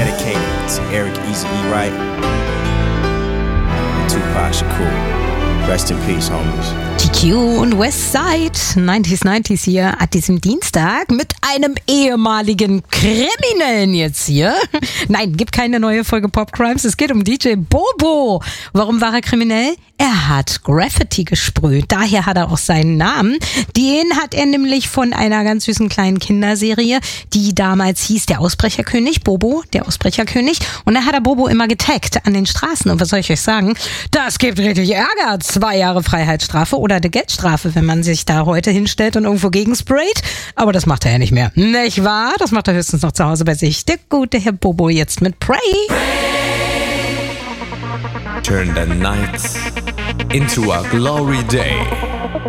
Dedicated to Eric Easy E. Wright and Tupac Shakur. Rest in peace, homies. GQ und Westside 90s hier an diesem Dienstag mit einem ehemaligen Kriminellen jetzt hier. Nein, gibt keine neue Folge Pop Crimes. Es geht um DJ Bobo. Warum war er kriminell? Er hat Graffiti gesprüht. Daher hat er auch seinen Namen. Den hat er nämlich von einer ganz süßen kleinen Kinderserie, die damals hieß Der Ausbrecherkönig. Bobo, der Ausbrecherkönig. Und da hat er Bobo immer getaggt an den Straßen. Und was soll ich euch sagen? Das gibt richtig Ärger. 2 Jahre Freiheitsstrafe oder eine Geldstrafe, wenn man sich da heute hinstellt und irgendwo gegensprayt. Aber das macht er ja nicht mehr. Nicht wahr? Das macht er höchstens noch zu Hause bei sich. Der gute Herr Bobo jetzt mit Pray. Turn the night into a glory day.